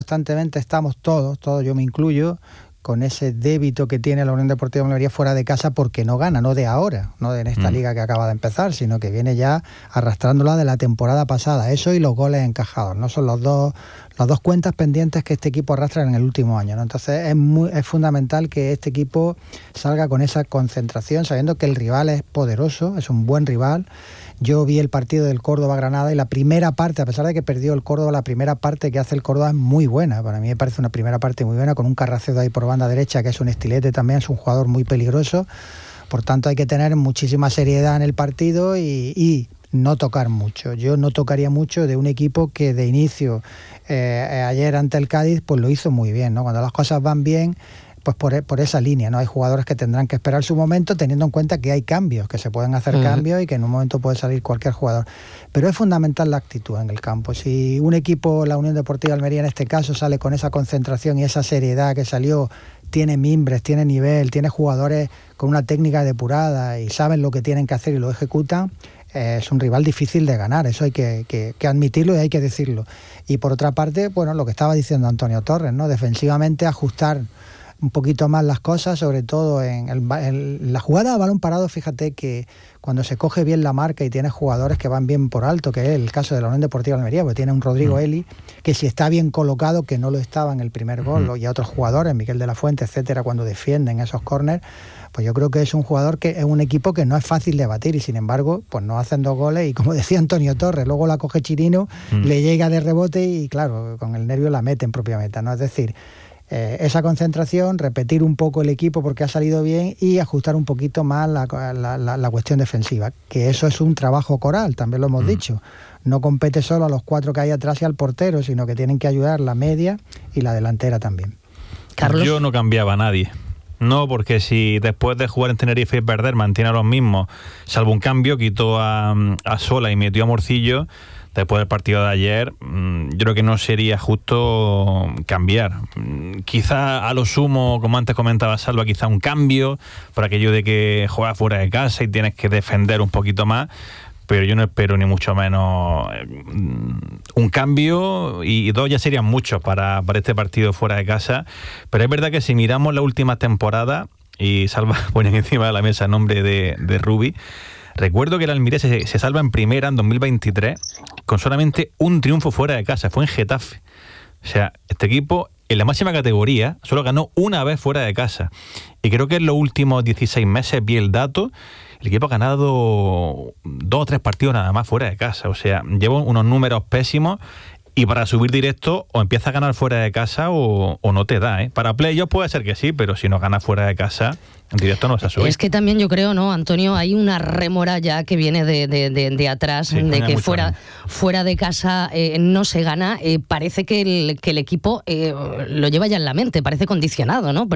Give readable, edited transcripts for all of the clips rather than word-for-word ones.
constantemente estamos todos, yo me incluyo, con ese débito que tiene la Unión Deportiva Almería fuera de casa porque no gana, no de ahora, no de en esta liga que acaba de empezar, sino que viene ya arrastrándola de la temporada pasada. Eso y los goles encajados, ¿no? Son las dos cuentas pendientes que este equipo arrastra en el último año, ¿no? Entonces es fundamental que este equipo salga con esa concentración, sabiendo que el rival es poderoso, es un buen rival. Yo vi el partido del Córdoba-Granada y la primera parte, a pesar de que perdió el Córdoba, la primera parte que hace el Córdoba es muy buena. Para mí me parece una primera parte muy buena, con un Carracedo ahí por banda derecha, que es un estilete también, es un jugador muy peligroso. Por tanto, hay que tener muchísima seriedad en el partido y no tocar mucho. Yo no tocaría mucho de un equipo que de inicio, ayer ante el Cádiz, pues lo hizo muy bien, ¿no? Cuando las cosas van bien, pues por esa línea, ¿no? Hay jugadores que tendrán que esperar su momento, teniendo en cuenta que hay cambios, que se pueden hacer cambios y que en un momento puede salir cualquier jugador. Pero es fundamental la actitud en el campo. Si un equipo, la Unión Deportiva Almería en este caso, sale con esa concentración y esa seriedad que salió, tiene mimbres, tiene nivel, tiene jugadores con una técnica depurada y saben lo que tienen que hacer y lo ejecutan, es un rival difícil de ganar, eso hay que admitirlo y hay que decirlo. Y por otra parte, bueno, lo que estaba diciendo Antonio Torres, ¿no? Defensivamente ajustar un poquito más las cosas, sobre todo en la jugada a balón parado. Fíjate que cuando se coge bien la marca y tienes jugadores que van bien por alto, que es el caso de la Unión Deportiva Almería, porque tiene un Rodrigo Eli, que si está bien colocado, que no lo estaba en el primer gol, y a otros jugadores, Miguel de la Fuente, etcétera, cuando defienden esos córners, pues yo creo que es un jugador que es un equipo que no es fácil de batir y sin embargo, pues no hacen 2 goles y como decía Antonio Torres, luego la coge Chirino, le llega de rebote y claro, con el nervio la mete en propia meta, ¿no? Es decir, esa concentración, repetir un poco el equipo porque ha salido bien y ajustar un poquito más la cuestión defensiva, que eso es un trabajo coral, también lo hemos dicho. No compete solo a los 4 que hay atrás y al portero, sino que tienen que ayudar la media y la delantera también. Carlos. Yo no cambiaba a nadie. No, porque si después de jugar en Tenerife y perder mantiene a los mismos, salvo un cambio, quitó a Sola y metió a Morcillo, después del partido de ayer, yo creo que no sería justo cambiar. Quizá a lo sumo, como antes comentaba Salva, quizá un cambio por aquello de que juegas fuera de casa y tienes que defender un poquito más, pero yo no espero ni mucho menos un cambio, y 2 ya serían muchos para este partido fuera de casa. Pero es verdad que si miramos la última temporada, y Salva ponen encima de la mesa el nombre de Rubi, recuerdo que el Almería se salva en primera en 2023 con solamente un triunfo fuera de casa, fue en Getafe. O sea, este equipo en la máxima categoría solo ganó una vez fuera de casa. Y creo que en los últimos 16 meses vi el dato, el equipo ha ganado 2 o 3 partidos nada más fuera de casa. O sea, lleva unos números pésimos. Y para subir directo, o empiezas a ganar fuera de casa o no te da, ¿eh? Para playoffs puede ser que sí, pero si no ganas fuera de casa, en directo no vas a subir. Es que también yo creo, ¿no, Antonio? Hay una rémora ya que viene de atrás, sí, de que fuera de casa no se gana. Parece que el equipo lo lleva ya en la mente, parece condicionado, ¿no?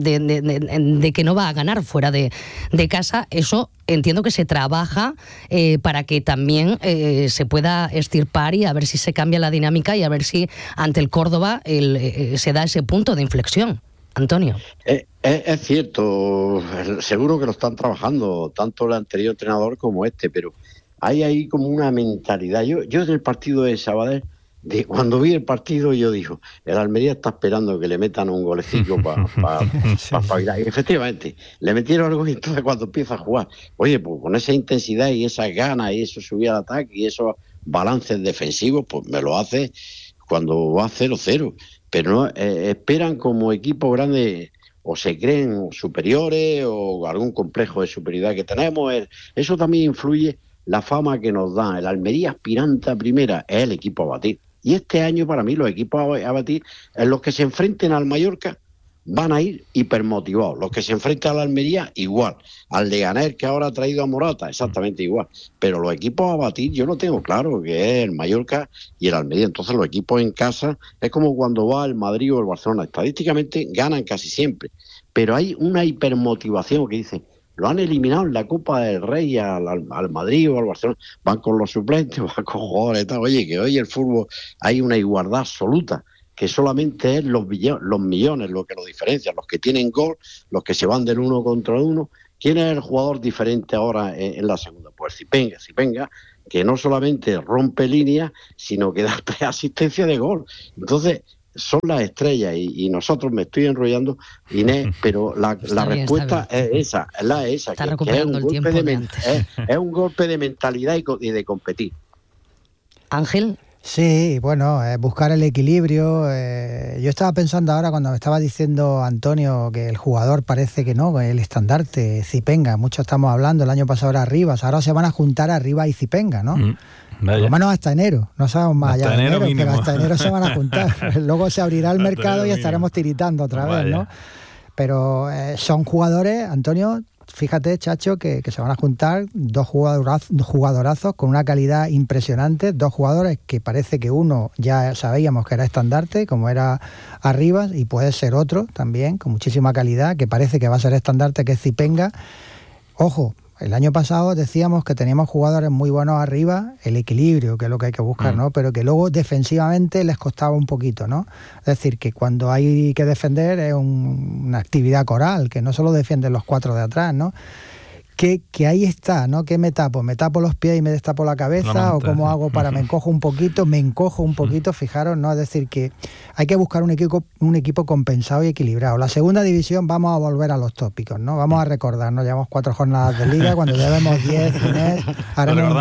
De que no va a ganar fuera de casa. Eso entiendo que se trabaja para que también se pueda extirpar y a ver si se cambia la dinámica y a ver si ante el Córdoba se da ese punto de inflexión. Antonio. Es cierto, seguro que lo están trabajando tanto el anterior entrenador como este, pero hay ahí como una mentalidad. Yo en el partido de Sabadell, cuando vi el partido, yo digo, el Almería está esperando que le metan un golecillo para y efectivamente, le metieron algo y entonces cuando empieza a jugar, oye, pues con esa intensidad y esas ganas y eso subir al ataque y esos balances defensivos, pues me lo hace cuando va 0-0. Pero no esperan como equipo grande o se creen superiores o algún complejo de superioridad que tenemos. Eso también influye la fama que nos da. El Almería aspirante a primera es el equipo a batir. Y este año para mí los equipos a batir, en los que se enfrenten al Mallorca, van a ir hipermotivados. Los que se enfrentan a la Almería, igual. Al Leganés, que ahora ha traído a Morata, exactamente igual. Pero los equipos a batir, yo no tengo claro que es el Mallorca y el Almería. Entonces los equipos en casa, es como cuando va el Madrid o el Barcelona. Estadísticamente ganan casi siempre. Pero hay una hipermotivación que dice, lo han eliminado en la Copa del Rey al Madrid o al Barcelona. Van con los suplentes, van con jugadores y tal. Oye, que hoy el fútbol hay una igualdad absoluta, que solamente es los millones lo que lo diferencia, los que tienen gol, los que se van del 1 contra 1. ¿Quién es el jugador diferente ahora en la segunda? Pues Zipenga, que no solamente rompe líneas, sino que da 3 asistencias de gol. Entonces, son las estrellas y nosotros, me estoy enrollando, Inés, pero la respuesta es esa, Está recuperando el tiempo de antes. Es un golpe de mentalidad y de competir. Ángel. Sí, bueno, buscar el equilibrio. Yo estaba pensando ahora cuando me estaba diciendo Antonio que el jugador parece que no, el estandarte, Zipenga, mucho estamos hablando, el año pasado era Rivas, ahora se van a juntar a Rivas y Zipenga, ¿no? Por lo menos hasta enero, no sabemos más allá de enero, pero hasta enero se van a juntar. Luego se abrirá el mercado y estaremos tiritando otra vez, ¿no? Pero son jugadores, Antonio, fíjate, Chacho, que se van a juntar dos jugadorazos con una calidad impresionante, dos jugadores que parece que uno ya sabíamos que era estandarte, como era Arribas, y puede ser otro también, con muchísima calidad, que parece que va a ser estandarte, que es Zipenga. Ojo, el año pasado decíamos que teníamos jugadores muy buenos arriba, el equilibrio, que es lo que hay que buscar, ¿no? Pero que luego defensivamente les costaba un poquito, ¿no? Es decir, que cuando hay que defender es una actividad coral, que no solo defienden los cuatro de atrás, ¿no? Que ahí está, ¿no? ¿Qué me tapo? ¿Me tapo los pies y me destapo la cabeza? ¿O cómo hago para me encojo un poquito? Fijaros, ¿no? Es decir, que hay que buscar un equipo compensado y equilibrado. La segunda división, vamos a volver a los tópicos, ¿no? Vamos a recordarnos, llevamos 4 jornadas de liga, cuando llevemos 10, Inés, haremos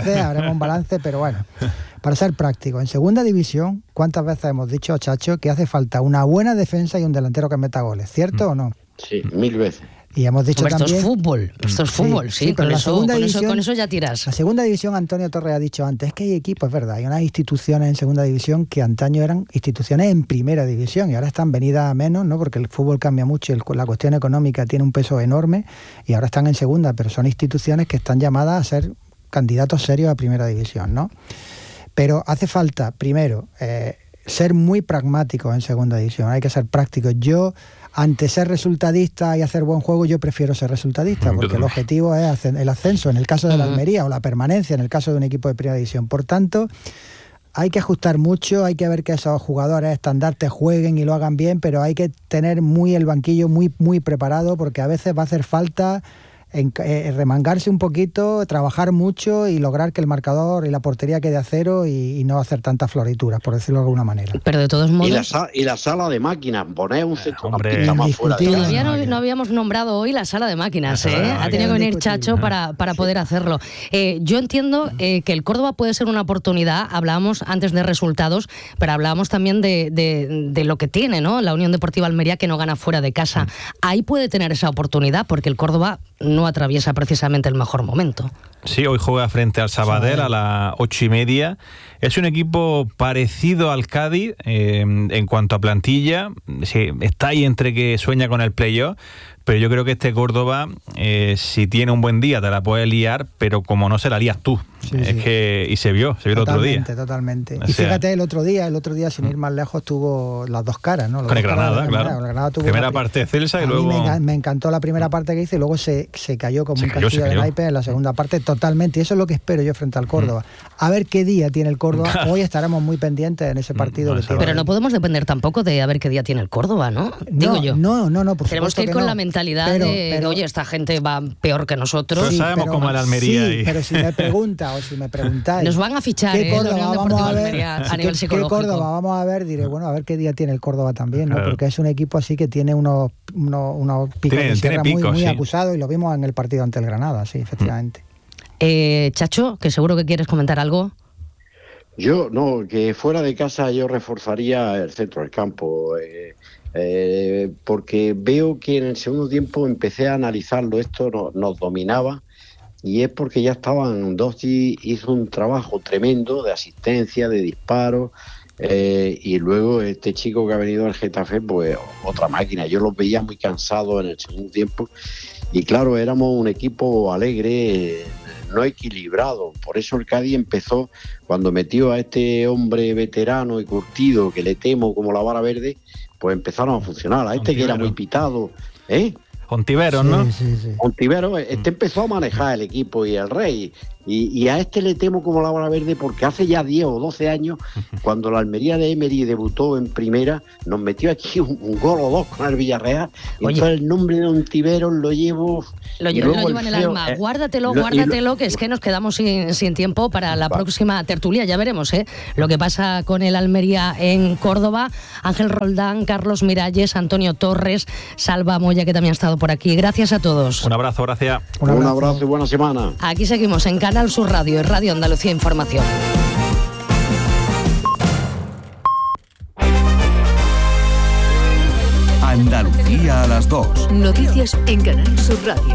un balance, pero bueno, para ser práctico, en segunda división, ¿cuántas veces hemos dicho, Chacho, que hace falta una buena defensa y un delantero que meta goles? ¿Cierto o no? Sí, 1000 veces. Y hemos dicho también... Esto es fútbol, sí, pero con eso ya tiras. La segunda división, Antonio Torres ha dicho antes, es que hay equipos, es verdad, hay unas instituciones en segunda división que antaño eran instituciones en primera división y ahora están venidas a menos, ¿no? Porque el fútbol cambia mucho y la cuestión económica tiene un peso enorme y ahora están en segunda, pero son instituciones que están llamadas a ser candidatos serios a primera división, ¿no? Pero hace falta, primero, ser muy pragmáticos en segunda división, hay que ser prácticos. Yo, ante ser resultadista y hacer buen juego, yo prefiero ser resultadista, porque el objetivo es el ascenso, en el caso de la Almería, o la permanencia, en el caso de un equipo de primera división. Por tanto, hay que ajustar mucho, hay que ver que esos jugadores estandartes jueguen y lo hagan bien, pero hay que tener el banquillo muy preparado, porque a veces va a hacer falta remangarse un poquito, trabajar mucho y lograr que el marcador y la portería quede a cero y no hacer tantas florituras, por decirlo de alguna manera. Pero de todos modos... Y la sala de máquinas, poner un centrocampista más fuera. Todavía no habíamos nombrado hoy la sala de máquinas, ha tenido que venir Chacho para poder hacerlo. Yo entiendo que el Córdoba puede ser una oportunidad, hablábamos antes de resultados, pero hablábamos también de lo que tiene, ¿no? La Unión Deportiva Almería, que no gana fuera de casa. Ahí puede tener esa oportunidad, porque el Córdoba no atraviesa precisamente el mejor momento. Sí, hoy juega frente al Sabadell a las 8:30. Es un equipo parecido al Cádiz en cuanto a plantilla. Sí, está ahí entre que sueña con el playoff, pero yo creo que este Córdoba, si tiene un buen día, te la puedes liar, pero como no se la lías tú. Y se vio el otro día. Totalmente. Y fíjate, el otro día, sin ir más lejos, tuvo las dos caras, ¿no? Con el Granada, claro. El Granada tuvo primera parte de Celsa y luego... Me encantó la primera parte que hice y luego se cayó como un castillo de naipes en la segunda parte totalmente. Y eso es lo que espero yo frente al Córdoba. A ver qué día tiene el Córdoba. Hoy estaremos muy pendientes en ese partido. Pero no podemos depender tampoco de a ver qué día tiene el Córdoba, ¿no? Digo yo. No, por tenemos que ir con la mentalidad de, oye, esta gente va peor que nosotros. Pero sabemos cómo es la Almería. Sí, pero si me preguntáis, nos van a fichar, ¿qué Córdoba vamos a ver a nivel psicológico? ¿Qué Córdoba vamos a ver? Diré, bueno, a ver qué día tiene el Córdoba también, ¿no? Porque es un equipo así que tiene unos picos de sierra muy acusados y lo vimos en el partido ante el Granada, sí, efectivamente. Chacho, que seguro que quieres comentar algo. Yo, no, que fuera de casa yo reforzaría el centro del campo, porque veo que en el segundo tiempo empecé a analizarlo, esto nos dominaba, y es porque ya estaban, Dosti hizo un trabajo tremendo de asistencia, de disparos, y luego este chico que ha venido al Getafe, pues otra máquina. Yo los veía muy cansados en el segundo tiempo, y claro, éramos un equipo alegre, no equilibrado. Por eso el Cádiz empezó, cuando metió a este hombre veterano y curtido, que le temo como la vara verde, pues empezaron a funcionar. A este que era muy pitado, Ontiveros, ¿no? Sí. Ontiveros, empezó a manejar el equipo y el Rey, Y a este le temo como la bola verde, porque hace ya 10 o 12 años, cuando la Almería de Emery debutó en primera, nos metió aquí un gol o dos con el Villarreal. Y entonces el nombre de Ontiveros lo llevo... Lo lleva en el alma. Guárdatelo, que es que nos quedamos sin tiempo para la próxima tertulia. Ya veremos lo que pasa con el Almería en Córdoba. Ángel Roldán, Carlos Miralles, Antonio Torres, Salva Moya, que también ha estado por aquí. Gracias a todos. Un abrazo, gracias. Un abrazo y buena semana. Aquí seguimos en Canal Sur Radio y Radio Andalucía Información. Andalucía a las 2. Noticias en Canal Sur Radio.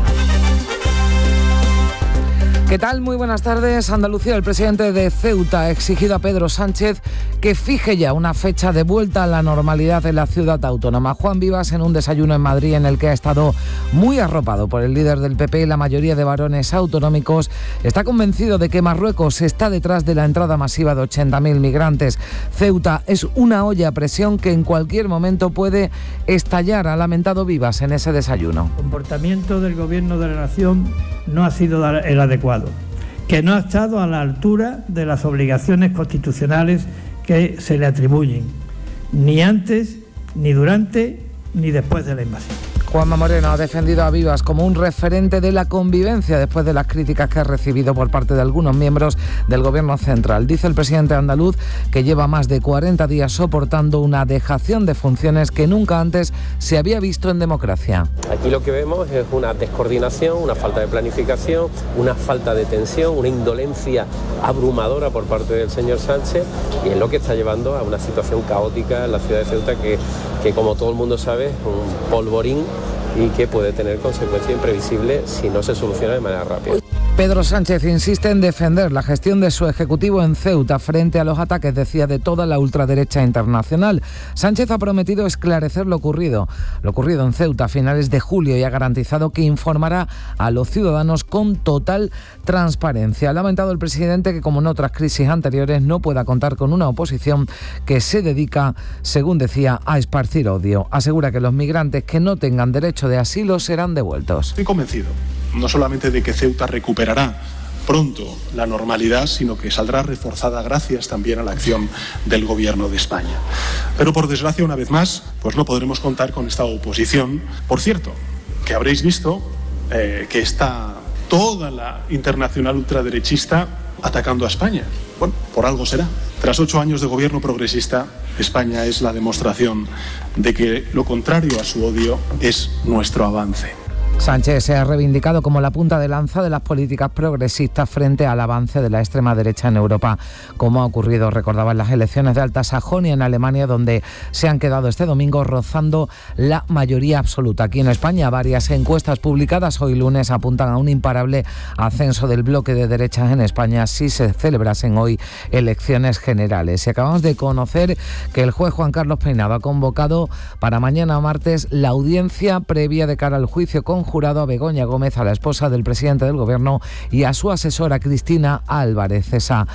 ¿Qué tal? Muy buenas tardes. Andalucía, el presidente de Ceuta ha exigido a Pedro Sánchez que fije ya una fecha de vuelta a la normalidad en la ciudad autónoma. Juan Vivas, en un desayuno en Madrid en el que ha estado muy arropado por el líder del PP y la mayoría de varones autonómicos, está convencido de que Marruecos está detrás de la entrada masiva de 80.000 migrantes. Ceuta es una olla a presión que en cualquier momento puede estallar, ha lamentado Vivas en ese desayuno. El comportamiento del gobierno de la nación no ha sido el adecuado, que no ha estado a la altura de las obligaciones constitucionales que se le atribuyen, ni antes, ni durante, ni después de la invasión. Juanma Moreno ha defendido a Vivas como un referente de la convivencia después de las críticas que ha recibido por parte de algunos miembros del Gobierno central. Dice el presidente andaluz que lleva más de 40 días soportando una dejación de funciones que nunca antes se había visto en democracia. Aquí lo que vemos es una descoordinación, una falta de planificación, una falta de tensión, una indolencia abrumadora por parte del señor Sánchez, y es lo que está llevando a una situación caótica en la ciudad de Ceuta que como todo el mundo sabe, es un polvorín y que puede tener consecuencias imprevisibles si no se soluciona de manera rápida. Pedro Sánchez insiste en defender la gestión de su ejecutivo en Ceuta frente a los ataques, decía, de toda la ultraderecha internacional. Sánchez ha prometido esclarecer lo ocurrido en Ceuta a finales de julio y ha garantizado que informará a los ciudadanos con total transparencia. Ha lamentado el presidente que, como en otras crisis anteriores, no pueda contar con una oposición que se dedica, según decía, a esparcir odio. Asegura que los migrantes que no tengan derecho de asilo serán devueltos. Estoy convencido, no solamente de que Ceuta recuperará pronto la normalidad, sino que saldrá reforzada gracias también a la acción del Gobierno de España. Pero por desgracia, una vez más, pues no podremos contar con esta oposición. Por cierto, que habréis visto que está toda la internacional ultraderechista atacando a España. Bueno, por algo será. Tras 8 años de gobierno progresista, España es la demostración de que lo contrario a su odio es nuestro avance. Sánchez se ha reivindicado como la punta de lanza de las políticas progresistas frente al avance de la extrema derecha en Europa, como ha ocurrido, recordaba, en las elecciones de Alta Sajonia en Alemania, donde se han quedado este domingo rozando la mayoría absoluta. Aquí en España, varias encuestas publicadas hoy lunes apuntan a un imparable ascenso del bloque de derechas en España si se celebrasen hoy elecciones generales. Y acabamos de conocer que el juez Juan Carlos Peinado ha convocado para mañana martes la audiencia previa de cara al juicio conjurado a Begoña Gómez, a la esposa del presidente del Gobierno, y a su asesora Cristina Álvarez. En esa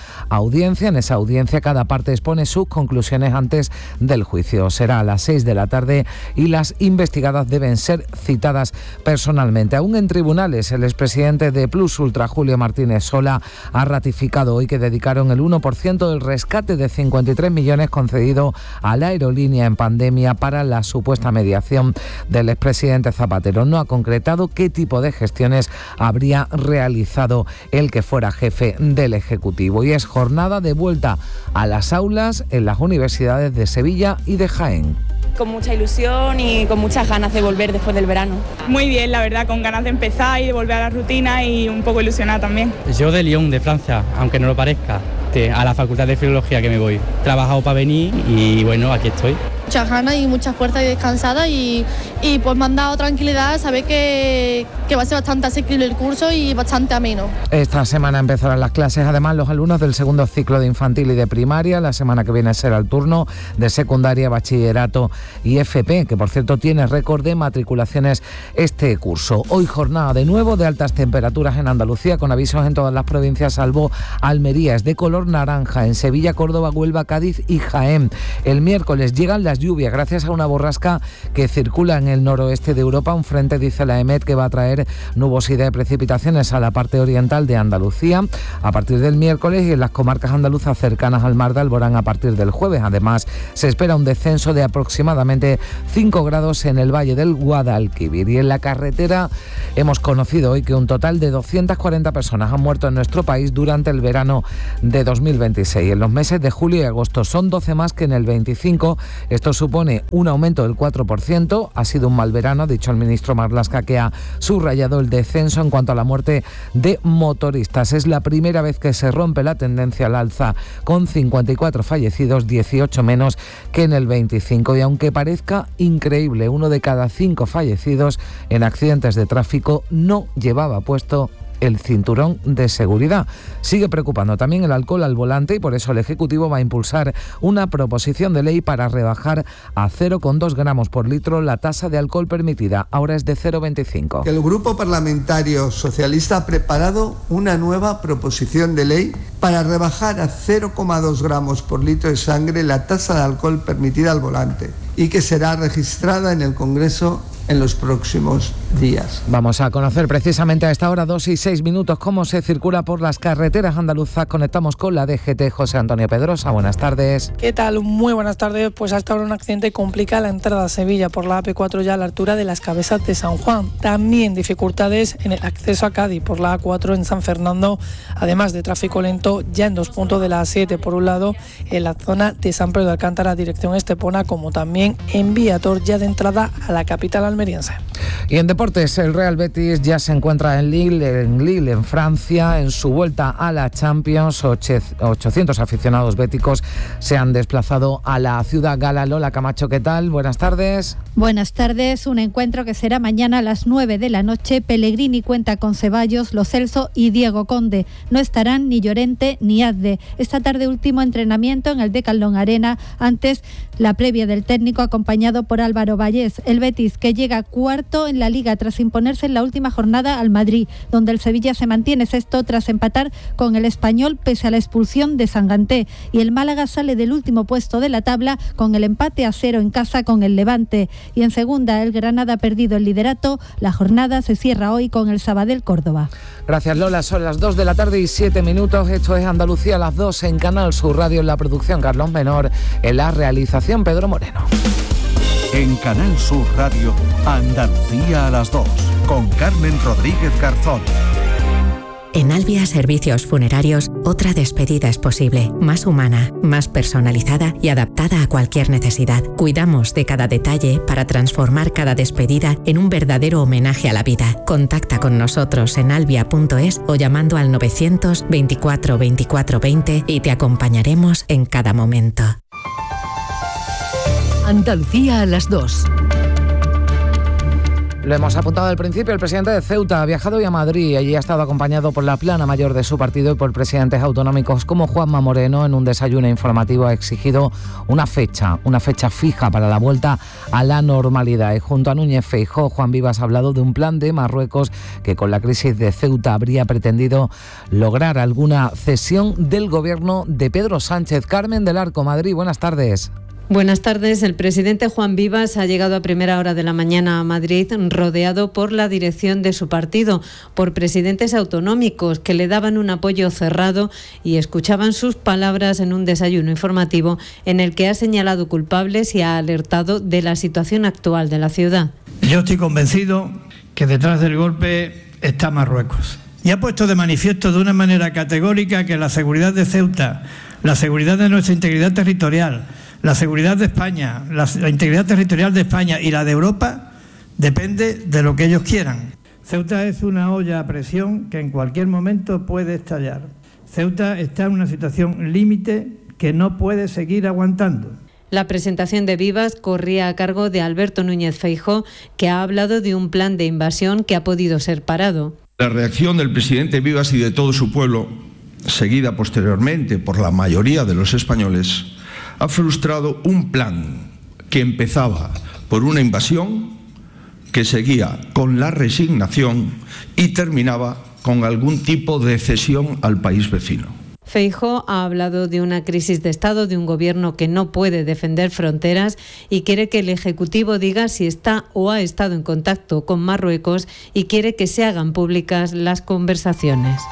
audiencia cada parte expone sus conclusiones antes del juicio. Será a las 6 de la tarde y las investigadas deben ser citadas personalmente. Aún en tribunales, el expresidente de Plus Ultra, Julio Martínez Sola, ha ratificado hoy que dedicaron el 1% del rescate de 53 millones concedido a la aerolínea en pandemia para la supuesta mediación del expresidente Zapatero. No ha concretado qué tipo de gestiones habría realizado el que fuera jefe del Ejecutivo. Y es jornada de vuelta a las aulas en las universidades de Sevilla y de Jaén. Con mucha ilusión y con muchas ganas de volver después del verano. Muy bien, la verdad, con ganas de empezar y de volver a la rutina y un poco ilusionada también. Yo de Lyon, de Francia, aunque no lo parezca, a la Facultad de Filología que me voy. He trabajado para venir y bueno, aquí estoy. Muchas ganas y mucha fuerza y descansada y pues me han dado tranquilidad, saber que va a ser bastante asequible el curso y bastante ameno. Esta semana empezarán las clases, además los alumnos del segundo ciclo de infantil y de primaria. La semana que viene será el turno de secundaria, bachillerato y FP, que por cierto tiene récord de matriculaciones este curso. Hoy jornada de nuevo de altas temperaturas en Andalucía, con avisos en todas las provincias salvo Almería. Es de color naranja en Sevilla, Córdoba, Huelva, Cádiz y Jaén. El miércoles llegan las lluvias gracias a una borrasca que circula en el noroeste de Europa. Un frente, dice la EMET, que va a traer nubosidad y precipitaciones a la parte oriental de Andalucía a partir del miércoles y en las comarcas andaluzas cercanas al mar de Alborán a partir del jueves. Además, se espera un descenso de aproximadamente 5 grados en el valle del Guadalquivir. Y en la carretera hemos conocido hoy que un total de 240 personas han muerto en nuestro país durante el verano de 2026. En los meses de julio y agosto son 12 más que en el 25. Esto supone un aumento del 4%. Ha sido un mal verano, ha dicho el ministro Marlaska, que ha subrayado el descenso en cuanto a la muerte de motoristas. Es la primera vez que se rompe la tendencia al alza, con 54 fallecidos, 18 menos que en el 25. Y aunque parezca increíble, 1 de cada 5 fallecidos en accidentes de tráfico no llevaba puesto el cinturón de seguridad. Sigue preocupando también el alcohol al volante y por eso el Ejecutivo va a impulsar una proposición de ley para rebajar a 0,2 gramos por litro la tasa de alcohol permitida. Ahora es de 0,25. El Grupo Parlamentario Socialista ha preparado una nueva proposición de ley para rebajar a 0,2 gramos por litro de sangre la tasa de alcohol permitida al volante y que será registrada en el Congreso en los próximos días. Vamos a conocer precisamente a esta hora, 2:06, cómo se circula por las carreteras andaluzas. Conectamos con la DGT. José Antonio Pedrosa, buenas tardes. ¿Qué tal? Muy buenas tardes. Pues hasta ahora un accidente complica la entrada a Sevilla por la AP4 ya a la altura de las Cabezas de San Juan. También dificultades en el acceso a Cádiz por la A4 en San Fernando, además de tráfico lento ya en 2 puntos de la A7, por un lado en la zona de San Pedro de Alcántara dirección Estepona, como también en Viator ya de entrada a la capital almeriense. Y en deportes, el Real Betis ya se encuentra en Lille, en Francia, en su vuelta a la Champions. 800 aficionados béticos se han desplazado a la ciudad gala. Lola Camacho, ¿qué tal? Buenas tardes. Buenas tardes, un encuentro que será mañana a las 9 de la noche. Pellegrini cuenta con Ceballos, Lo Celso y Diego Conde. No estarán ni Llorente ni Azde. Esta tarde último entrenamiento en el Decathlon Arena, antes la previa del técnico acompañado por Álvaro Vallés. El Betis, que llega cuarto en la Liga tras imponerse en la última jornada al Madrid, donde el Sevilla se mantiene sexto tras empatar con el Español pese a la expulsión de Sanganté, y el Málaga sale del último puesto de la tabla con el empate a 0 en casa con el Levante, y en segunda el Granada ha perdido el liderato. La jornada se cierra hoy con el Sabadell Córdoba. Gracias, Lola. Son las 2:07. Esto es Andalucía a las 2 en Canal Sur Radio. En la producción Carlos Menor, en la realización Pedro Moreno. En Canal Sur Radio, Andalucía a las 2, con Carmen Rodríguez Garzón. En Albia Servicios Funerarios, otra despedida es posible, más humana, más personalizada y adaptada a cualquier necesidad. Cuidamos de cada detalle para transformar cada despedida en un verdadero homenaje a la vida. Contacta con nosotros en albia.es o llamando al 900 24 24 20 y te acompañaremos en cada momento. Andalucía a las 2. Lo hemos apuntado al principio, el presidente de Ceuta ha viajado hoy a Madrid. Allí ha estado acompañado por la plana mayor de su partido y por presidentes autonómicos como Juanma Moreno. En un desayuno informativo ha exigido una fecha fija para la vuelta a la normalidad. Y junto a Núñez Feijóo, Juan Vivas ha hablado de un plan de Marruecos que con la crisis de Ceuta habría pretendido lograr alguna cesión del gobierno de Pedro Sánchez. Carmen del Arco, Madrid, buenas tardes. Buenas tardes. El presidente Juan Vivas ha llegado a primera hora de la mañana a Madrid rodeado por la dirección de su partido, por presidentes autonómicos que le daban un apoyo cerrado y escuchaban sus palabras en un desayuno informativo en el que ha señalado culpables y ha alertado de la situación actual de la ciudad. Yo estoy convencido que detrás del golpe está Marruecos. Y ha puesto de manifiesto de una manera categórica que la seguridad de Ceuta, la seguridad de nuestra integridad territorial, la seguridad de España, la integridad territorial de España y la de Europa depende de lo que ellos quieran. Ceuta es una olla a presión que en cualquier momento puede estallar. Ceuta está en una situación límite que no puede seguir aguantando. La presentación de Vivas corría a cargo de Alberto Núñez Feijóo, que ha hablado de un plan de invasión que ha podido ser parado. La reacción del presidente Vivas y de todo su pueblo, seguida posteriormente por la mayoría de los españoles, ha frustrado un plan que empezaba por una invasión, que seguía con la resignación y terminaba con algún tipo de cesión al país vecino. Feijóo ha hablado de una crisis de Estado, de un gobierno que no puede defender fronteras y quiere que el Ejecutivo diga si está o ha estado en contacto con Marruecos y quiere que se hagan públicas las conversaciones.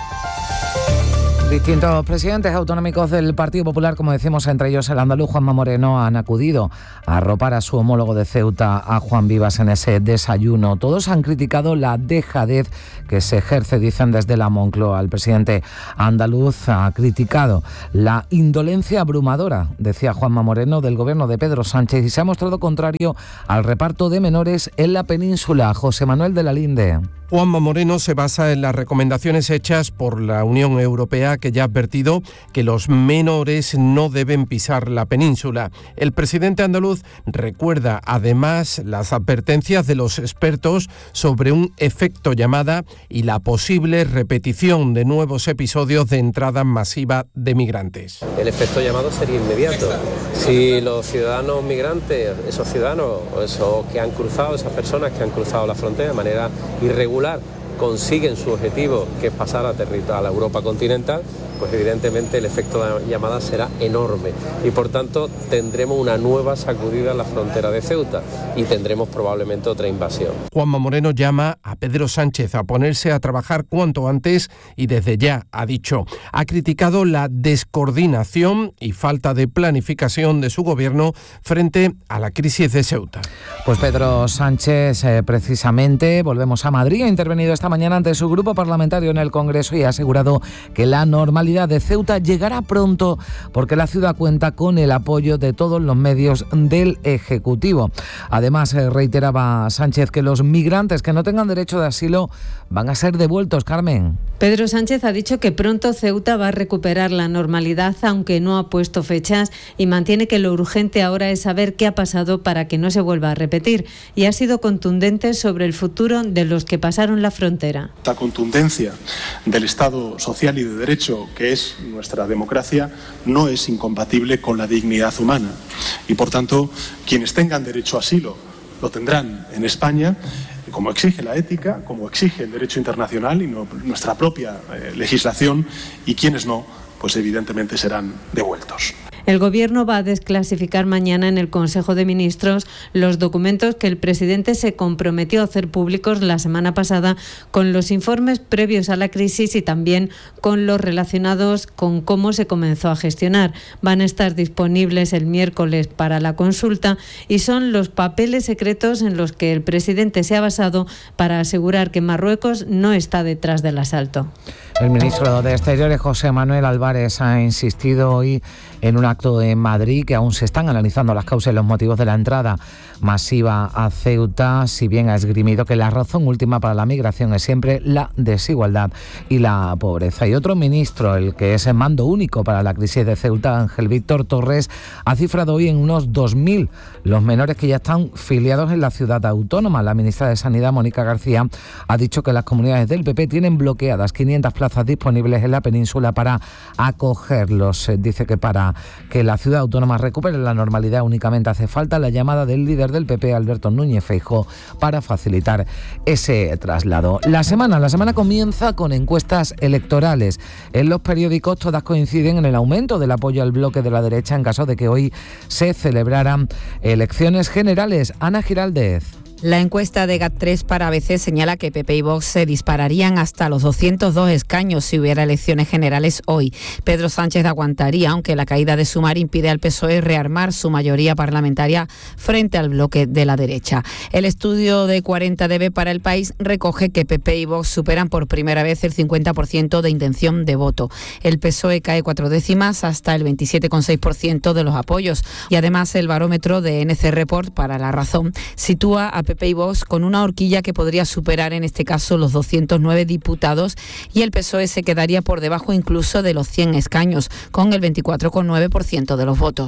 Distintos presidentes autonómicos del Partido Popular, como decimos, entre ellos el andaluz Juanma Moreno, han acudido a arropar a su homólogo de Ceuta, a Juan Vivas, en ese desayuno. Todos han criticado la dejadez que se ejerce, dicen, desde la Moncloa. El presidente andaluz ha criticado la indolencia abrumadora, decía Juanma Moreno, del gobierno de Pedro Sánchez y se ha mostrado contrario al reparto de menores en la península. José Manuel de la Linde. Juanma Moreno se basa en las recomendaciones hechas por la Unión Europea, que ya ha advertido que los menores no deben pisar la península. El presidente andaluz recuerda además las advertencias de los expertos sobre un efecto llamada y la posible repetición de nuevos episodios de entrada masiva de migrantes. El efecto llamado sería inmediato. Si los ciudadanos migrantes, esos ciudadanos, esos que han cruzado, esas personas que han cruzado la frontera de manera irregular, consiguen su objetivo, que es pasar a la Europa continental, pues evidentemente el efecto de llamada será enorme y por tanto tendremos una nueva sacudida en la frontera de Ceuta y tendremos probablemente otra invasión. Juanma Moreno llama a Pedro Sánchez a ponerse a trabajar cuanto antes y desde ya, ha dicho. Ha criticado la descoordinación y falta de planificación de su gobierno frente a la crisis de Ceuta. Pues Pedro Sánchez, precisamente, volvemos a Madrid, ha intervenido esta mañana ante su grupo parlamentario en el Congreso y ha asegurado que la normalidad de Ceuta llegará pronto porque la ciudad cuenta con el apoyo de todos los medios del Ejecutivo. Además, reiteraba Sánchez que los migrantes que no tengan derecho de asilo van a ser devueltos. Carmen. Pedro Sánchez ha dicho que pronto Ceuta va a recuperar la normalidad, aunque no ha puesto fechas, y mantiene que lo urgente ahora es saber qué ha pasado para que no se vuelva a repetir. Y ha sido contundente sobre el futuro de los que pasaron la frontera. La contundencia del Estado social y de derecho, que es nuestra democracia, no es incompatible con la dignidad humana. Y por tanto, quienes tengan derecho a asilo lo tendrán en España, como exige la ética, como exige el derecho internacional y nuestra propia legislación, y quienes no, pues evidentemente serán devueltos. El Gobierno va a desclasificar mañana en el Consejo de Ministros los documentos que el presidente se comprometió a hacer públicos la semana pasada con los informes previos a la crisis y también con los relacionados con cómo se comenzó a gestionar. Van a estar disponibles el miércoles para la consulta y son los papeles secretos en los que el presidente se ha basado para asegurar que Marruecos no está detrás del asalto. El ministro de Exteriores, José Manuel Álvarez, ha insistido hoy en un acto en Madrid que aún se están analizando las causas y los motivos de la entrada masiva a Ceuta, si bien ha esgrimido que la razón última para la migración es siempre la desigualdad y la pobreza. Y otro ministro, el que es el mando único para la crisis de Ceuta, Ángel Víctor Torres, ha cifrado hoy en unos 2.000 los menores que ya están filiados en la ciudad autónoma. La ministra de Sanidad, Mónica García, ha dicho que las comunidades del PP tienen bloqueadas 500 plazas disponibles en la península para acogerlos. Dice que para que la ciudad autónoma recupere la normalidad únicamente hace falta la llamada del líder del PP, Alberto Núñez Feijóo, para facilitar ese traslado. La semana comienza con encuestas electorales. En los periódicos todas coinciden en el aumento del apoyo al bloque de la derecha en caso de que hoy se celebraran elecciones generales. Ana Giraldez. La encuesta de GAT3 para ABC señala que PP y Vox se dispararían hasta los 202 escaños si hubiera elecciones generales hoy. Pedro Sánchez aguantaría, aunque la caída de Sumar impide al PSOE rearmar su mayoría parlamentaria frente al bloque de la derecha. El estudio de 40DB para El País recoge que PP y Vox superan por primera vez el 50% de intención de voto. El PSOE cae 4 décimas hasta el 27,6% de los apoyos. Y además el barómetro de NC Report para La Razón sitúa a PP y Vox con una horquilla que podría superar en este caso los 209 diputados y el PSOE se quedaría por debajo incluso de los 100 escaños, con el 24,9% de los votos.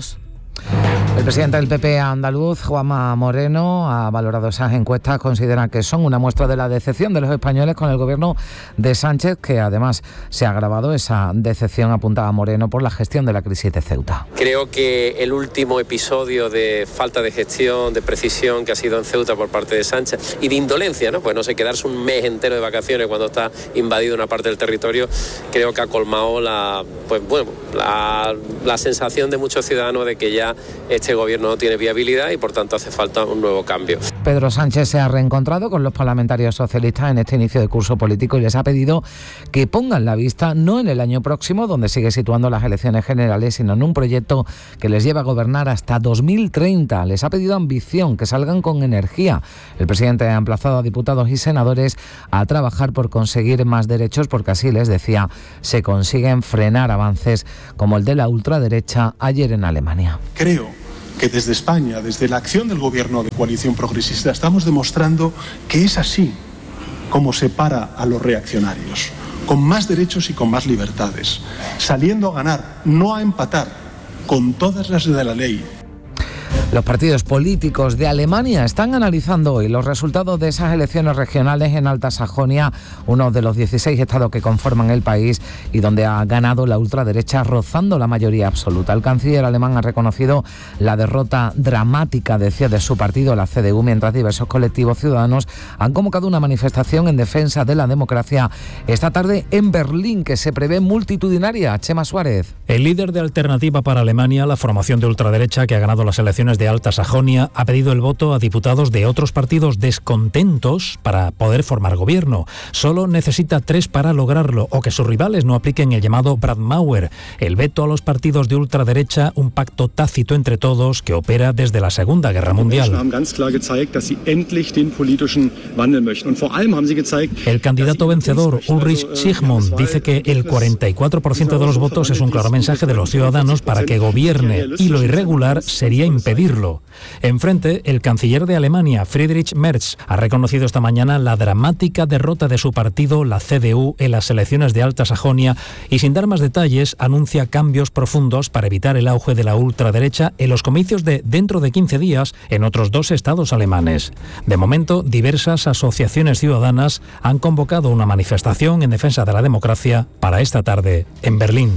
El presidente del PP andaluz, Juanma Moreno, ha valorado esas encuestas, considera que son una muestra de la decepción de los españoles con el gobierno de Sánchez, que además se ha agravado esa decepción, apuntaba Moreno, por la gestión de la crisis de Ceuta. Creo que el último episodio de falta de gestión, de precisión que ha sido en Ceuta por parte de Sánchez y de indolencia, ¿no? Pues no sé, quedarse un mes entero de vacaciones cuando está invadido una parte del territorio, creo que ha colmado la sensación de muchos ciudadanos de que ya este gobierno no tiene viabilidad y por tanto hace falta un nuevo cambio. Pedro Sánchez se ha reencontrado con los parlamentarios socialistas en este inicio de curso político y les ha pedido que pongan la vista no en el año próximo, donde sigue situando las elecciones generales, sino en un proyecto que les lleva a gobernar hasta 2030. Les ha pedido ambición, que salgan con energía. El presidente ha emplazado a diputados y senadores a trabajar por conseguir más derechos, porque así, les decía, se consiguen frenar avances como el de la ultraderecha ayer en Alemania. Creo que desde España, desde la acción del gobierno de coalición progresista, estamos demostrando que es así como se para a los reaccionarios, con más derechos y con más libertades, saliendo a ganar, no a empatar, con todas las de la ley. Los partidos políticos de Alemania están analizando hoy los resultados de esas elecciones regionales en Alta Sajonia, uno de los 16 estados que conforman el país y donde ha ganado la ultraderecha rozando la mayoría absoluta. El canciller alemán ha reconocido la derrota dramática, decía, de su partido, la CDU, mientras diversos colectivos ciudadanos han convocado una manifestación en defensa de la democracia esta tarde en Berlín, que se prevé multitudinaria. Chema Suárez. El líder de Alternativa para Alemania, la formación de ultraderecha que ha ganado las elecciones de Alta Sajonia, ha pedido el voto a diputados de otros partidos descontentos para poder formar gobierno. Solo necesita 3 para lograrlo, o que sus rivales no apliquen el llamado Brandmauer, el veto a los partidos de ultraderecha, un pacto tácito entre todos que opera desde la Segunda Guerra Mundial. El candidato vencedor, Ulrich Zsigmond, dice que el 44% de los votos es un claro mensaje de los ciudadanos para que gobierne, y lo irregular sería impedirlo. Enfrente, el canciller de Alemania, Friedrich Merz, ha reconocido esta mañana la dramática derrota de su partido, la CDU, en las elecciones de Alta Sajonia y, sin dar más detalles, anuncia cambios profundos para evitar el auge de la ultraderecha en los comicios de dentro de 15 días en otros 2 estados alemanes. De momento, diversas asociaciones ciudadanas han convocado una manifestación en defensa de la democracia para esta tarde en Berlín.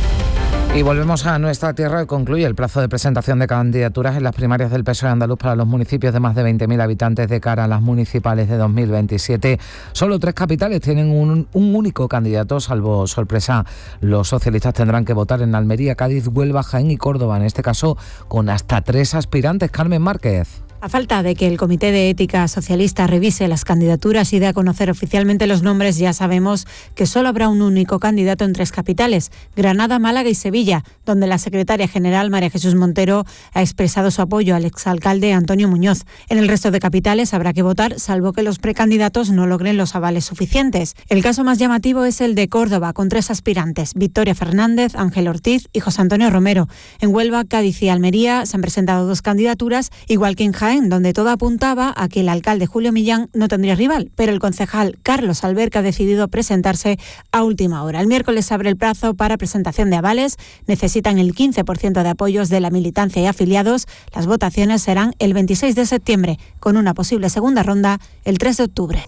Y volvemos a nuestra tierra y concluye el plazo de presentación de candidaturas en las primarias del PSOE andaluz para los municipios de más de 20.000 habitantes de cara a las municipales de 2027. Solo 3 capitales tienen un único candidato, salvo sorpresa. Los socialistas tendrán que votar en Almería, Cádiz, Huelva, Jaén y Córdoba, en este caso con hasta 3 aspirantes. Carmen Márquez. A falta de que el Comité de Ética Socialista revise las candidaturas y dé a conocer oficialmente los nombres, ya sabemos que solo habrá un único candidato en 3 capitales, Granada, Málaga y Sevilla, donde la secretaria general María Jesús Montero ha expresado su apoyo al exalcalde Antonio Muñoz. En el resto de capitales habrá que votar, salvo que los precandidatos no logren los avales suficientes. El caso más llamativo es el de Córdoba, con 3 aspirantes, Victoria Fernández, Ángel Ortiz y José Antonio Romero. En Huelva, Cádiz y Almería se han presentado 2 candidaturas, igual que en Jaén, donde todo apuntaba a que el alcalde Julio Millán no tendría rival, pero el concejal Carlos Alberca ha decidido presentarse a última hora. El miércoles se abre el plazo para presentación de avales. Necesitan el 15% de apoyos de la militancia y afiliados. Las votaciones serán el 26 de septiembre, con una posible segunda ronda el 3 de octubre.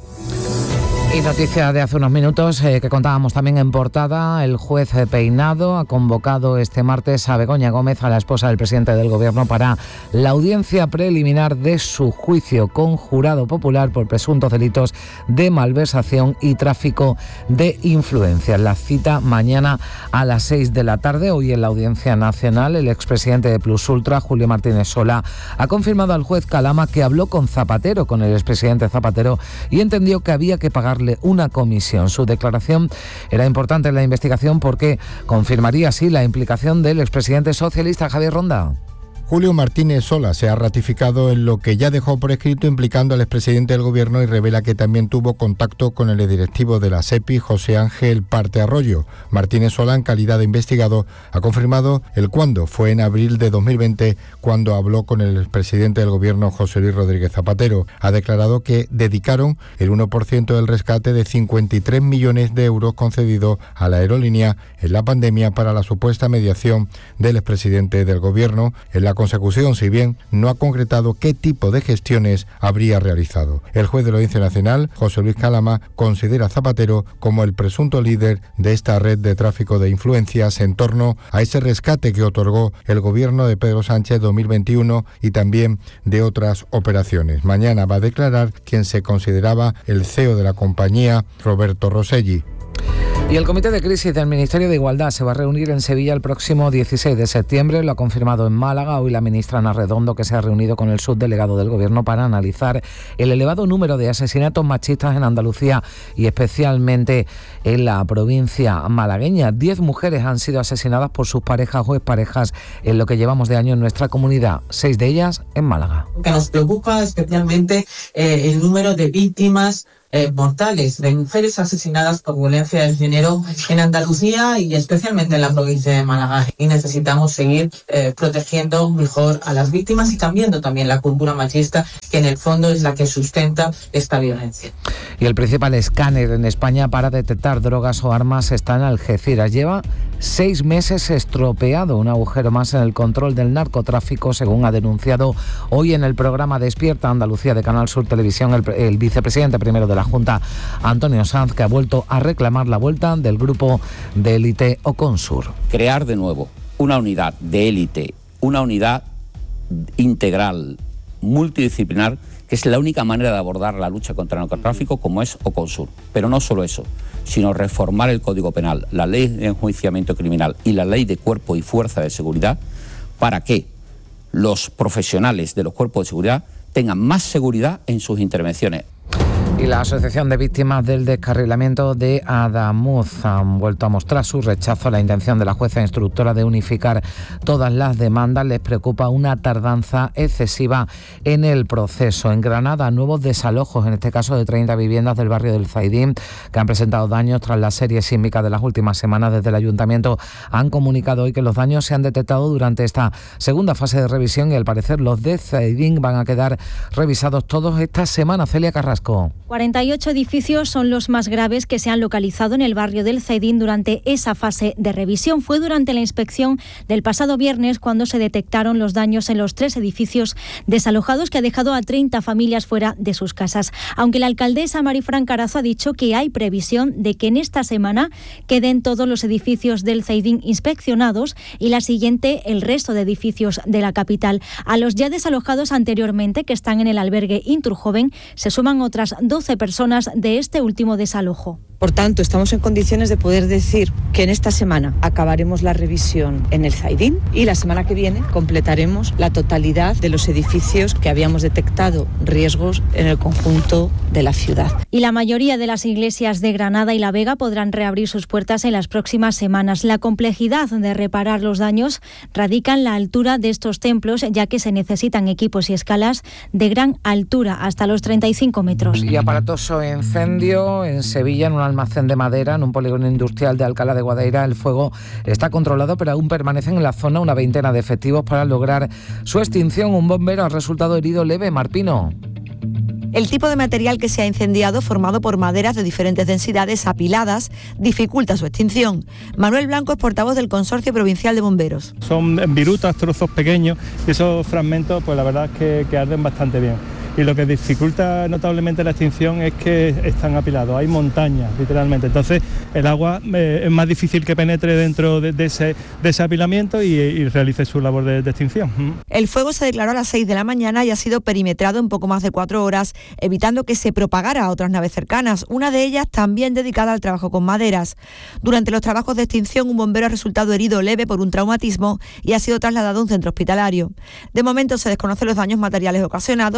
Y noticia de hace unos minutos que contábamos también en portada, el juez Peinado ha convocado este martes a Begoña Gómez, a la esposa del presidente del Gobierno, para la audiencia preliminar de su juicio con jurado popular por presuntos delitos de malversación y tráfico de influencias. La cita mañana a las 6 de la tarde. Hoy en la Audiencia Nacional, el expresidente de Plus Ultra, Julio Martínez Sola, ha confirmado al juez Calama que habló con Zapatero, con el expresidente Zapatero, y entendió que había que pagarle una comisión. Su declaración era importante en la investigación porque confirmaría así la implicación del expresidente socialista Javier Ronda. Julio Martínez Sola se ha ratificado en lo que ya dejó por escrito implicando al expresidente del Gobierno y revela que también tuvo contacto con el directivo de la SEPI, José Ángel Parte Arroyo. Martínez Sola, en calidad de investigado, ha confirmado el cuándo. Fue en abril de 2020 cuando habló con el expresidente del Gobierno, José Luis Rodríguez Zapatero. Ha declarado que dedicaron el 1% del rescate de 53 millones de euros concedido a la aerolínea en la pandemia para la supuesta mediación del expresidente del Gobierno en la consecución, si bien no ha concretado qué tipo de gestiones habría realizado. El juez de la Audiencia Nacional, José Luis Calama, considera a Zapatero como el presunto líder de esta red de tráfico de influencias en torno a ese rescate que otorgó el Gobierno de Pedro Sánchez 2021 y también de otras operaciones. Mañana va a declarar quien se consideraba el CEO de la compañía, Roberto Rosselli. Y el Comité de Crisis del Ministerio de Igualdad se va a reunir en Sevilla el próximo 16 de septiembre. Lo ha confirmado en Málaga hoy la ministra Ana Redondo, que se ha reunido con el subdelegado del Gobierno para analizar el elevado número de asesinatos machistas en Andalucía y especialmente en la provincia malagueña. 10 mujeres han sido asesinadas por sus parejas o exparejas en lo que llevamos de año en nuestra comunidad, 6 de ellas en Málaga. Que nos preocupa especialmente el número de víctimas mortales, de mujeres asesinadas por violencia de género en Andalucía y especialmente en la provincia de Málaga. Y necesitamos seguir protegiendo mejor a las víctimas y cambiando también la cultura machista, que en el fondo es la que sustenta esta violencia. Y el principal escáner en España para detectar drogas o armas está en Algeciras. Lleva 6 meses estropeado, un agujero más en el control del narcotráfico, según ha denunciado hoy en el programa Despierta Andalucía de Canal Sur Televisión el vicepresidente primero de la Junta, Antonio Sanz, que ha vuelto a reclamar la vuelta del grupo de élite Oconsur. Crear de nuevo una unidad de élite, una unidad integral, multidisciplinar, que es la única manera de abordar la lucha contra el narcotráfico, como es Oconsur. Pero no solo eso, sino reformar el Código Penal, la Ley de Enjuiciamiento Criminal y la Ley de Cuerpo y Fuerza de Seguridad, para que los profesionales de los cuerpos de seguridad tengan más seguridad en sus intervenciones. Y la Asociación de Víctimas del Descarrilamiento de Adamuz han vuelto a mostrar su rechazo a la intención de la jueza instructora de unificar todas las demandas. Les preocupa una tardanza excesiva en el proceso. En Granada, nuevos desalojos, en este caso de 30 viviendas del barrio del Zaidín, que han presentado daños tras la serie sísmica de las últimas semanas. Desde el Ayuntamiento han comunicado hoy que los daños se han detectado durante esta segunda fase de revisión y al parecer los de Zaidín van a quedar revisados todos esta semana. Celia Carrasco. 48 edificios son los más graves que se han localizado en el barrio del Zaidín durante esa fase de revisión. Fue durante la inspección del pasado viernes cuando se detectaron los daños en los 3 edificios desalojados, que ha dejado a 30 familias fuera de sus casas. Aunque la alcaldesa Marifran Carazo ha dicho que hay previsión de que en esta semana queden todos los edificios del Zaidín inspeccionados y la siguiente el resto de edificios de la capital. A los ya desalojados anteriormente, que están en el albergue Inturjoven, se suman otras 12 personas de este último desalojo. Por tanto, estamos en condiciones de poder decir que en esta semana acabaremos la revisión en el Zaidín y la semana que viene completaremos la totalidad de los edificios que habíamos detectado riesgos en el conjunto de la ciudad. Y la mayoría de las iglesias de Granada y La Vega podrán reabrir sus puertas en las próximas semanas. La complejidad de reparar los daños radica en la altura de estos templos, ya que se necesitan equipos y escalas de gran altura, hasta los 35 metros. Y aparatoso incendio en Sevilla, en un almacén de madera, en un polígono industrial de Alcalá de Guadaira. El fuego está controlado, pero aún permanecen en la zona una veintena de efectivos para lograr su extinción. Un bombero ha resultado herido leve. Marpino. El tipo de material que se ha incendiado, formado por maderas de diferentes densidades apiladas, dificulta su extinción. Manuel Blanco es portavoz del Consorcio Provincial de Bomberos. Son virutas, trozos pequeños, y esos fragmentos, pues la verdad es que arden bastante bien. Y lo que dificulta notablemente la extinción es que están apilados, hay montañas, literalmente. Entonces el agua es más difícil que penetre dentro de ese apilamiento y realice su labor de extinción. El fuego se declaró a las 6 de la mañana y ha sido perimetrado en poco más de 4 horas, evitando que se propagara a otras naves cercanas, una de ellas también dedicada al trabajo con maderas. Durante los trabajos de extinción, un bombero ha resultado herido leve por un traumatismo y ha sido trasladado a un centro hospitalario. De momento se desconocen los daños materiales ocasionados y será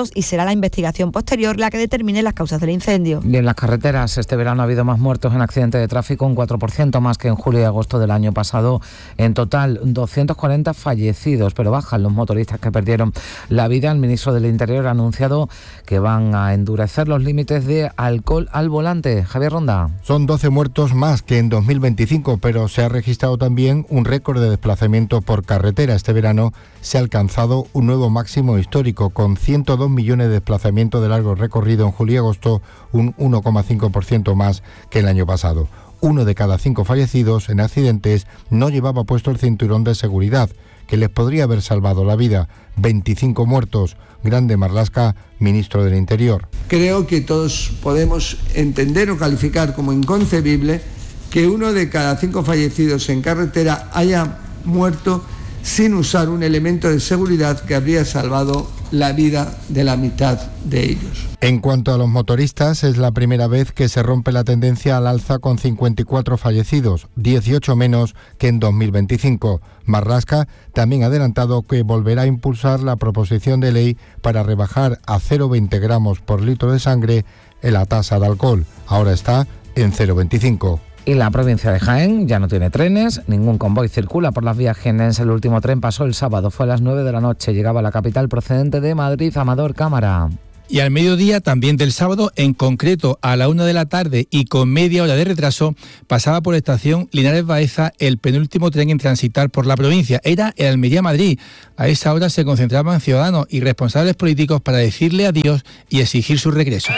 será la investigación posterior la que determine las causas del incendio. Y en las carreteras, este verano ha habido más muertos en accidentes de tráfico, un 4% más que en julio y agosto del año pasado. En total, 240 fallecidos, pero bajan los motoristas que perdieron la vida. El ministro del Interior ha anunciado que van a endurecer los límites de alcohol al volante. Javier Ronda. Son 12 muertos más que en 2025, pero se ha registrado también un récord de desplazamiento por carretera. Este verano se ha alcanzado un nuevo máximo histórico, con 102 millones de desplazamientos de largo recorrido en julio y agosto, un 1,5% más que el año pasado. 1 de cada 5 fallecidos en accidentes no llevaba puesto el cinturón de seguridad, que les podría haber salvado la vida. 25 muertos. Grande Marlaska, ministro del Interior. Creo que todos podemos entender o calificar como inconcebible que 1 de cada 5 fallecidos en carretera haya muerto sin usar un elemento de seguridad que habría salvado la vida de la mitad de ellos. En cuanto a los motoristas, es la primera vez que se rompe la tendencia al alza con 54 fallecidos, 18 menos que en 2025. Marlaska también ha adelantado que volverá a impulsar la proposición de ley para rebajar a 0,20 gramos por litro de sangre en la tasa de alcohol. Ahora está en 0,25. Y la provincia de Jaén ya no tiene trenes, ningún convoy circula por las vías jienenses. El último tren pasó el sábado, fue a las 9 de la noche, llegaba a la capital procedente de Madrid. Amador Cámara. Y al mediodía, también del sábado, en concreto a la 1 de la tarde y con media hora de retraso, pasaba por la estación Linares Baeza el penúltimo tren en transitar por la provincia. Era el Almería-Madrid. A esa hora se concentraban ciudadanos y responsables políticos para decirle adiós y exigir su regreso.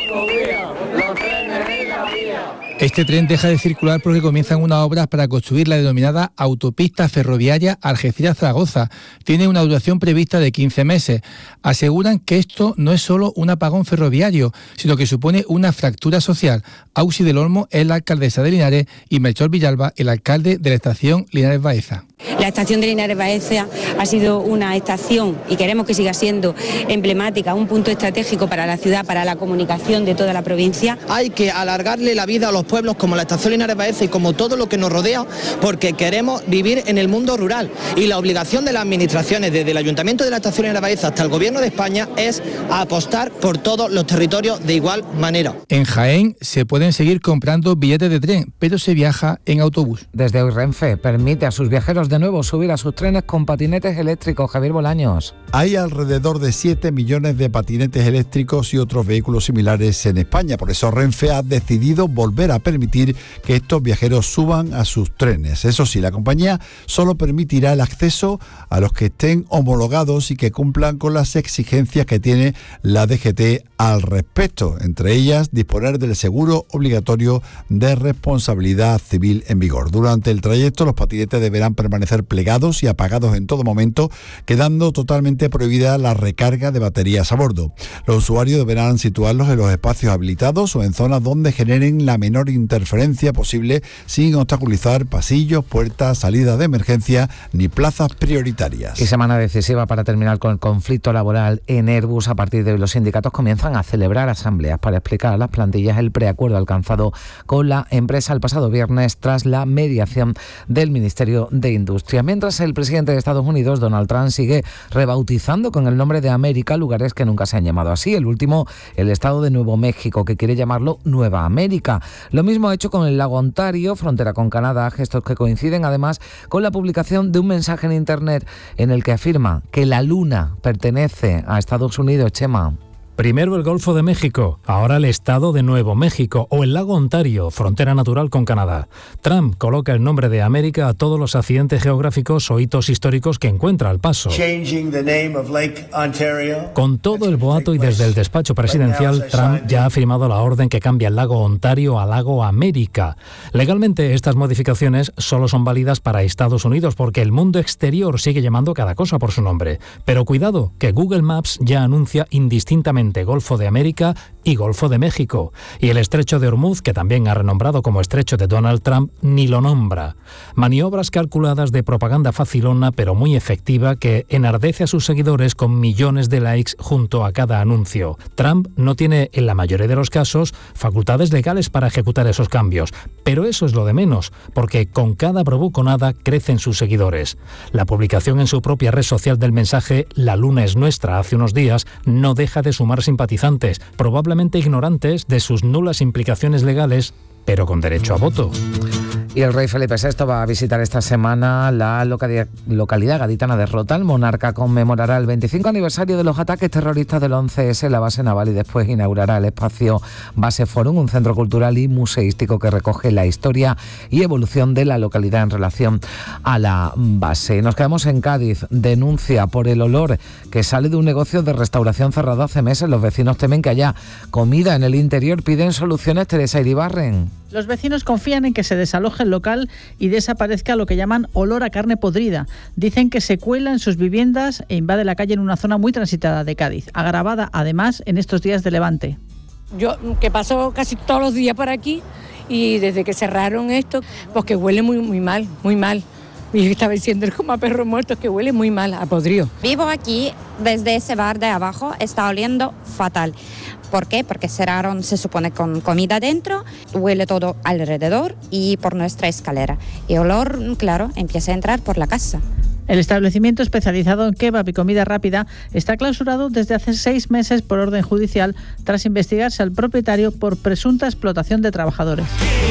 Este tren deja de circular porque comienzan unas obras para construir la denominada autopista ferroviaria Algeciras-Zaragoza. Tiene una duración prevista de 15 meses. Aseguran que esto no es solo un apagón ferroviario, sino que supone una fractura social. Auxi del Olmo es la alcaldesa de Linares y Melchor Villalba, el alcalde de la estación Linares Baeza. La estación de Linares Baeza ha sido una estación, y queremos que siga siendo emblemática, un punto estratégico para la ciudad, para la comunicación de toda la provincia. Hay que alargarle la vida a los pueblos como la estación Linares Baeza y como todo lo que nos rodea, porque queremos vivir en el mundo rural, y la obligación de las administraciones, desde el Ayuntamiento de la estación Linares Baeza hasta el Gobierno de España, es apostar por todos los territorios de igual manera. En Jaén se pueden seguir comprando billetes de tren, pero se viaja en autobús. Desde hoy Renfe permite a sus viajeros de nuevo subir a sus trenes con patinetes eléctricos. Javier Bolaños. Hay alrededor de 7 millones de patinetes eléctricos y otros vehículos similares en España. Por eso Renfe ha decidido volver a permitir que estos viajeros suban a sus trenes. Eso sí, la compañía solo permitirá el acceso a los que estén homologados y que cumplan con las exigencias que tiene la DGT al respecto. Entre ellas, disponer del seguro obligatorio de responsabilidad civil en vigor. Durante el trayecto, los patinetes deberán permanecer plegados y apagados en todo momento, quedando totalmente prohibida la recarga de baterías a bordo. Los usuarios deberán situarlos en los espacios habilitados o en zonas donde generen la menor interferencia posible, sin obstaculizar pasillos, puertas, salidas de emergencia ni plazas prioritarias. Y semana decisiva para terminar con el conflicto laboral en Airbus. A partir de hoy los sindicatos comienzan a celebrar asambleas para explicar a las plantillas el preacuerdo alcanzado con la empresa el pasado viernes tras la mediación del Ministerio de Industria. Mientras el presidente de Estados Unidos, Donald Trump, sigue rebautizando con el nombre de América lugares que nunca se han llamado así. El último, el estado de Nuevo México, que quiere llamarlo Nueva América. Lo mismo ha hecho con el lago Ontario, frontera con Canadá, gestos que coinciden además con la publicación de un mensaje en Internet en el que afirma que la luna pertenece a Estados Unidos. Chema. Primero el Golfo de México, ahora el estado de Nuevo México o el lago Ontario, frontera natural con Canadá. Trump coloca el nombre de América a todos los accidentes geográficos o hitos históricos que encuentra al paso. Con todo el boato y desde el despacho presidencial, Trump ya ha firmado la orden que cambia el lago Ontario a lago América. Legalmente, estas modificaciones solo son válidas para Estados Unidos porque el mundo exterior sigue llamando cada cosa por su nombre. Pero cuidado, que Google Maps ya anuncia indistintamente Golfo de América y Golfo de México. Y el estrecho de Hormuz, que también ha renombrado como estrecho de Donald Trump, ni lo nombra. Maniobras calculadas de propaganda facilona pero muy efectiva que enardece a sus seguidores con millones de likes junto a cada anuncio. Trump no tiene, en la mayoría de los casos, facultades legales para ejecutar esos cambios, pero eso es lo de menos, porque con cada bravuconada crecen sus seguidores. La publicación en su propia red social del mensaje "La luna es nuestra" hace unos días no deja de sumar simpatizantes, probablemente ignorantes de sus nulas implicaciones legales, pero con derecho a voto. Y el rey Felipe VI va a visitar esta semana la localidad gaditana de Rota. El monarca conmemorará el 25 aniversario de los ataques terroristas del 11S en la base naval y después inaugurará el espacio Base Forum, un centro cultural y museístico que recoge la historia y evolución de la localidad en relación a la base. Nos quedamos en Cádiz. Denuncia por el olor que sale de un negocio de restauración cerrado hace meses. Los vecinos temen que haya comida en el interior. Piden soluciones. Teresa Iribarren. Los vecinos confían en que se desaloje el local y desaparezca lo que llaman olor a carne podrida. Dicen que se cuela en sus viviendas e invade la calle en una zona muy transitada de Cádiz, agravada además en estos días de levante. Yo, que paso casi todos los días por aquí y desde que cerraron esto, pues que huele muy mal, muy mal. Y estaba diciendo como a perro muerto, que huele muy mal, a podrido. Vivo aquí, desde ese bar de abajo, está oliendo fatal. ¿Por qué? Porque cerraron, se supone, con comida dentro, huele todo alrededor y por nuestra escalera. Y olor, claro, empieza a entrar por la casa. El establecimiento especializado en kebab y comida rápida está clausurado desde hace 6 meses por orden judicial tras investigarse al propietario por presunta explotación de trabajadores.